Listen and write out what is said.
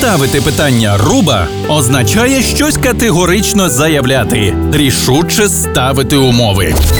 Ставити питання «руба» означає щось категорично заявляти, рішуче ставити умови.